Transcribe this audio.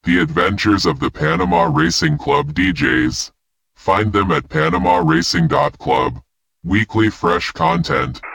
The adventures of the Panama Racing Club DJs. Find them at PanamaRacing.club. Weekly fresh content.